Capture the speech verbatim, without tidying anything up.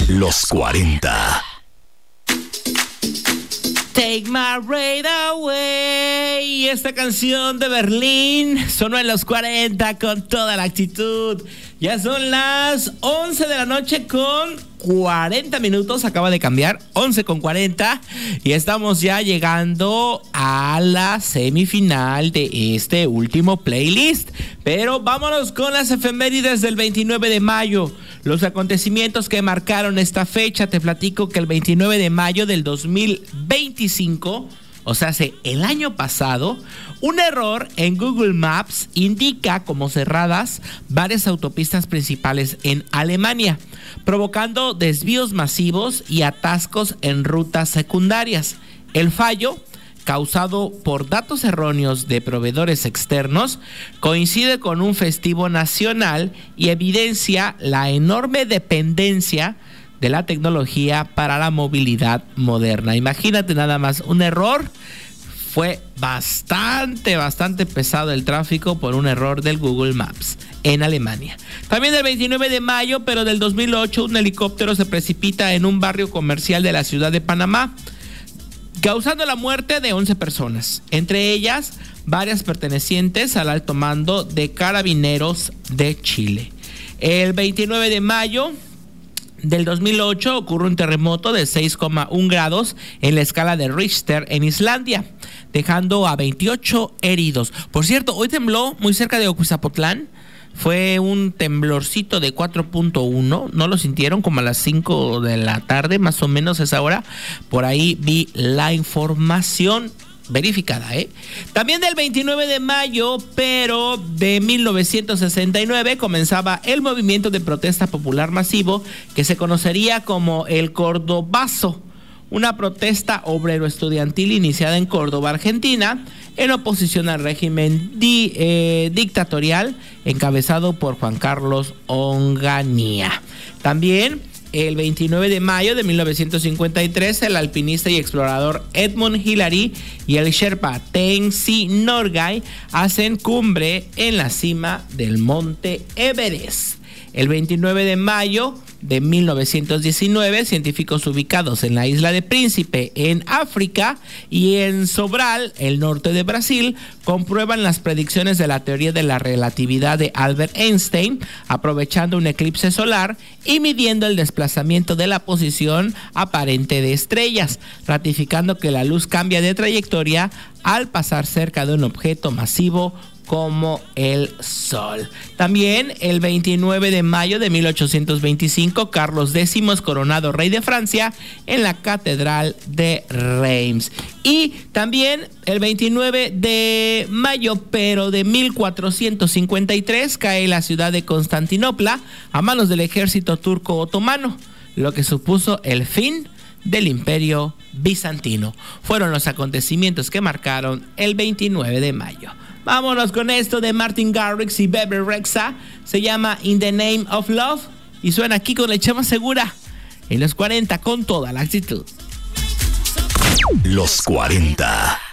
Los cuarenta. Take my breath away. Esta canción de Berlín sonó en los cuarenta con toda la actitud. Ya son las once de la noche con cuarenta minutos. Acaba de cambiar, once con cuarenta. Y estamos ya llegando a la semifinal de este último playlist. Pero vámonos con las efemérides del veintinueve de mayo. Los acontecimientos que marcaron esta fecha. Te platico que el veintinueve de mayo del dos mil veinticinco, o sea, hace el año pasado, un error en Google Maps indica como cerradas varias autopistas principales en Alemania, provocando desvíos masivos y atascos en rutas secundarias. El fallo, causado por datos erróneos de proveedores externos, coincide con un festivo nacional y evidencia la enorme dependencia de la tecnología para la movilidad moderna. Imagínate nada más, un error. Fue bastante, bastante pesado el tráfico por un error del Google Maps en Alemania. También el veintinueve de mayo, pero del dos mil ocho, un helicóptero se precipita en un barrio comercial de la ciudad de Panamá, causando la muerte de once personas, entre ellas varias pertenecientes al alto mando de Carabineros de Chile. El veintinueve de mayo del dos mil ocho ocurre un terremoto de seis coma uno grados en la escala de Richter en Islandia, dejando a veintiocho heridos. Por cierto, hoy tembló muy cerca de Oquizapotlán. Fue un temblorcito de cuatro punto uno. ¿No lo sintieron? Como a las cinco de la tarde, más o menos esa hora. Por ahí vi la información verificada, ¿eh? También del veintinueve de mayo, pero de mil novecientos sesenta y nueve, comenzaba el movimiento de protesta popular masivo que se conocería como el Cordobazo, una protesta obrero-estudiantil iniciada en Córdoba, Argentina, en oposición al régimen di, eh, dictatorial encabezado por Juan Carlos Onganía. También el veintinueve de mayo de mil novecientos cincuenta y tres, el alpinista y explorador Edmund Hillary y el Sherpa Tenzin Norgay hacen cumbre en la cima del monte Everest. El veintinueve de mayo de mil novecientos diecinueve, científicos ubicados en la isla de Príncipe, en África, y en Sobral, el norte de Brasil, comprueban las predicciones de la teoría de la relatividad de Albert Einstein, aprovechando un eclipse solar y midiendo el desplazamiento de la posición aparente de estrellas, ratificando que la luz cambia de trayectoria al pasar cerca de un objeto masivo como el Sol. También el veintinueve de mayo de mil ochocientos veinticinco, Carlos décimo es coronado rey de Francia en la Catedral de Reims. Y también el veintinueve de mayo, pero de mil cuatrocientos cincuenta y tres, cae la ciudad de Constantinopla a manos del ejército turco otomano, lo que supuso el fin del Imperio Bizantino. Fueron los acontecimientos que marcaron el veintinueve de mayo. Vámonos con esto de Martin Garrix y Bebe Rexha. Se llama In the Name of Love y suena aquí con la Chema Segura en los cuarenta con toda la actitud. Los cuarenta.